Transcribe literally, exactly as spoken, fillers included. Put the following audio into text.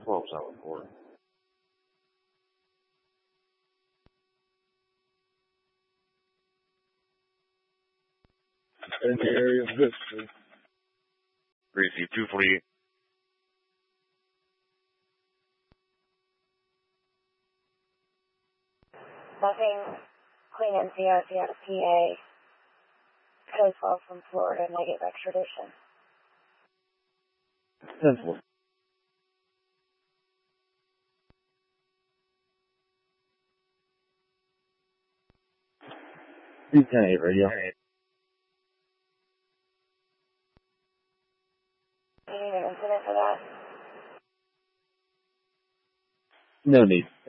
twelve seven four. In the area of Vista. Receive two forty-eight. Nothing. Clean N C R, Seattle, P A. Code twelve from Florida, negative extradition. ten four. two ten eight radio. Do you need an incident for that? No need.